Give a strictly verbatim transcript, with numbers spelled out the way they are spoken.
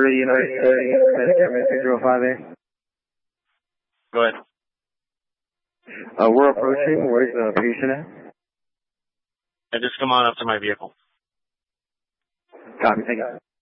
three United thirty, Medicare zero five eight. Go ahead. Uh, we're approaching. Where's the patient at? I just come on up to my vehicle. Copy, thank you.